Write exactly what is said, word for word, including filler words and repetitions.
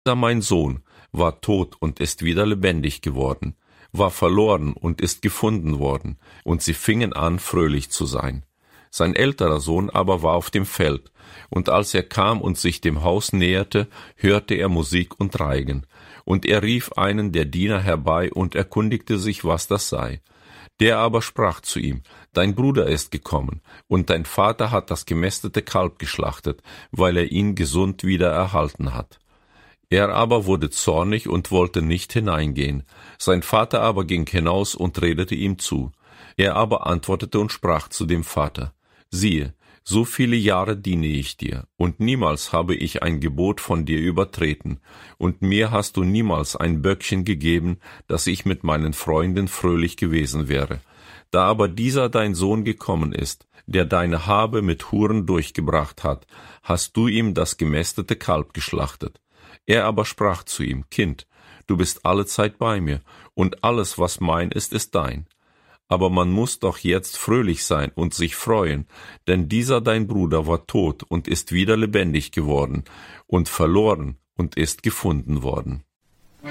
Dieser mein Sohn war tot und ist wieder lebendig geworden, war verloren und ist gefunden worden, und sie fingen an, fröhlich zu sein. Sein älterer Sohn aber war auf dem Feld, und als er kam und sich dem Haus näherte, hörte er Musik und Reigen. Und er rief einen der Diener herbei und erkundigte sich, was das sei. Der aber sprach zu ihm: Dein Bruder ist gekommen, und dein Vater hat das gemästete Kalb geschlachtet, weil er ihn gesund wieder erhalten hat. Er aber wurde zornig und wollte nicht hineingehen. Sein Vater aber ging hinaus und redete ihm zu. Er aber antwortete und sprach zu dem Vater: Siehe, so viele Jahre diene ich dir, und niemals habe ich ein Gebot von dir übertreten, und mir hast du niemals ein Böckchen gegeben, dass ich mit meinen Freunden fröhlich gewesen wäre. Da aber dieser dein Sohn gekommen ist, der deine Habe mit Huren durchgebracht hat, hast du ihm das gemästete Kalb geschlachtet. Er aber sprach zu ihm: Kind, du bist allezeit bei mir, und alles, was mein ist, ist dein. Aber man muß doch jetzt fröhlich sein und sich freuen, denn dieser dein Bruder war tot und ist wieder lebendig geworden und verloren und ist gefunden worden.